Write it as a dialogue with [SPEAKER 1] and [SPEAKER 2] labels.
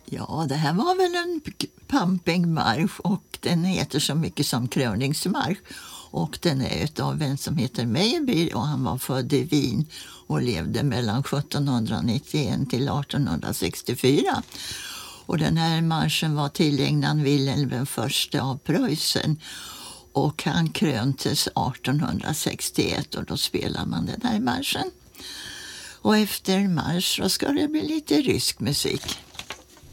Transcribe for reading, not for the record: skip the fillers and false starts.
[SPEAKER 1] Ja, det här var väl en pampig marsch och den heter så mycket som kröningsmarsch. Och den är av en som heter Meyerbeer och han var född i Wien och levde mellan 1791 till 1864. Och den här marschen var tillägnad Wilhelm I av Preussen och han kröntes 1861 och då spelar man den här marschen. Och efter marsch så ska det bli lite rysk musik.